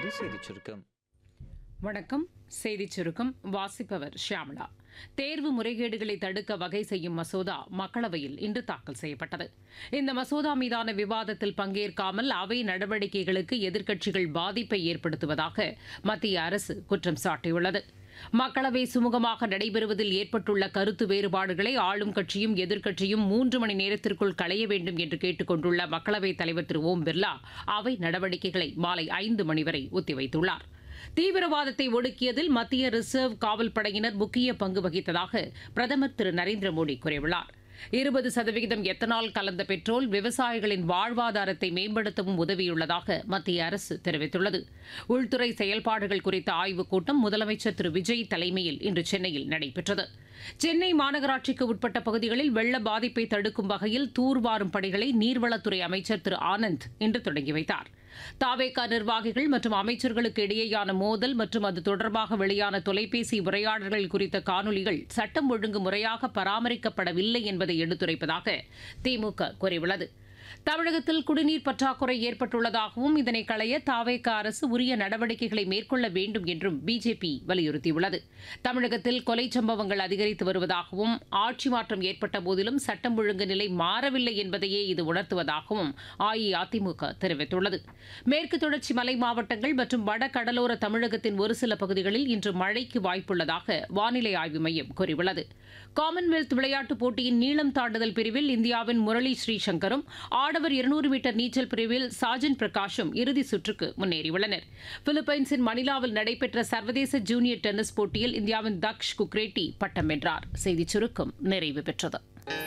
தொடர்வது செய்திச் சுருக்கம். வணக்கம். செய்திச் சுருக்கம் வாசிப்பவர் ஷியாமளா. தேர்வு முறைகேடுகளை தடுக்க வகை செய்யும் மசோதா மக்களவையில் இன்று தாக்கல் செய்யப்பட்டது. இந்த மசோதா மீதான விவாதத்தில் பங்கேற்காமல் அவை நடவடிக்கைகளுக்கு எதிர்க்கட்சிகள் பாதிப்பை ஏற்படுத்துவதாக மத்திய அரசு குற்றம் சாட்டியுள்ளது. மக்களவை சுமூகமாக நடைபெறுவதில் ஏற்பட்டுள்ள கருத்து வேறுபாடுகளை ஆளும் கட்சியும் எதிர்க்கட்சியும் 3 மணி நேரத்திற்குள் களைய வேண்டும் என்று கேட்டுக் கொண்டுள்ள மக்களவைத் தலைவர் திரு ஓம் பிர்லா அவை நடவடிக்கைகளை மாலை 5 மணி வரை ஒத்திவைத்துள்ளார். தீவிரவாதத்தை ஒடுக்கியதில் மத்திய ரிசர்வ் காவல் படையினர் முக்கிய பங்கு வகித்ததாக பிரதமர் திரு நரேந்திர மோடி கூறியுள்ளார். 20% எத்தனால் கலந்த பெட்ரோல் விவசாயிகளின் வாழ்வாதாரத்தை மேம்படுத்தவும் உதவியுள்ளதாக மத்திய அரசு தெரிவித்துள்ளது. உள்துறை செயல்பாடுகள் குறித்த ஆய்வுக் கூட்டம் முதலமைச்சர் திரு விஜய் தலைமையில் இன்று சென்னையில் நடைபெற்றது. சென்னை மாநகராட்சிக்கு உட்பட்ட பகுதிகளில் வெள்ள பாதிப்பை தடுக்கும் வகையில் தூர்வாரும் பணிகளை நீர்வளத்துறை அமைச்சர் திரு ஆனந்த் இன்று தொடங்கி வைத்தார். தாவேகா நிர்வாகிகள் மற்றும் அமைச்சர்களுக்கு இடையேயான மோதல் மற்றும் அது தொடர்பாக வெளியான தொலைபேசி உரையாடல்கள் குறித்த காணொலிகள் சட்டம் ஒழுங்கு முறையாக பராமரிக்கப்படவில்லை என்பதை எடுத்துரைப்பதாக திமுக கூறியுள்ளது. தமிழகத்தில் குடிநீர் பற்றாக்குறை ஏற்பட்டுள்ளதாகவும் இதனை களைய தாவேகா அரசு உரிய நடவடிக்கைகளை மேற்கொள்ள வேண்டும் என்றும் பிஜேபி வலியுறுத்தியுள்ளது. தமிழகத்தில் கொலை சம்பவங்கள் அதிகரித்து வருவதாகவும் ஆட்சி மாற்றம் ஏற்பட்ட போதிலும் சட்டம் ஒழுங்கு நிலை மாறவில்லை என்பதையே இது உணர்த்துவதாகவும் அஇஅதிமுக தெரிவித்துள்ளது. மேற்கு தொடர்ச்சி மலை மாவட்டங்கள் மற்றும் வட கடலோர தமிழகத்தின் ஒரு சில பகுதிகளில் இன்று மழைக்கு வாய்ப்புள்ளதாக வானிலை ஆய்வு மையம் கூறியுள்ளது. காமன்வெல்த் விளையாட்டுப் போட்டியின் நீளம் தாண்டுதல் பிரிவில் இந்தியாவின் முரளி ஸ்ரீசங்கரும் ஆடவர் 200 மீட்டர் நீச்சல் பிரிவில் சாஜன் பிரகாஷும் இறுதிச் சுற்றுக்கு முன்னேறியுள்ளனர். பிலிப்பைன்ஸின் மணிலாவில் நடைபெற்ற சர்வதேச ஜூனியர் டென்னிஸ் போட்டியில் இந்தியாவின் தக்ஷ் குக்ரேட்டி பட்டம் வென்றார். செய்திச் சுருக்கம் நிறைவு பெற்றது.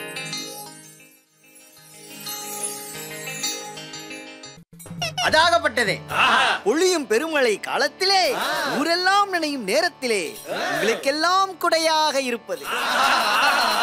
அதாகப்பட்டதே ஒளியும் பெருமழை காலத்திலே ஊரெல்லாம் நினையும் நேரத்திலே உங்களுக்கெல்லாம் குடையாக இருப்பது